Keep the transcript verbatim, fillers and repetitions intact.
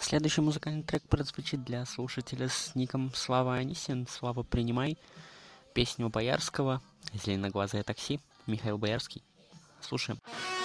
Следующий музыкальный трек прозвучит для слушателя с ником Слава Анисин. Слава, принимай песню Боярского «Зеленоглазое такси». Михаил Боярский. Слушаем.